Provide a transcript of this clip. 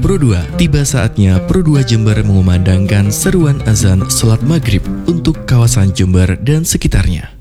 Pro 2. Tiba saatnya Pro 2 Jember mengumandangkan seruan azan sholat maghrib untuk kawasan Jember dan sekitarnya.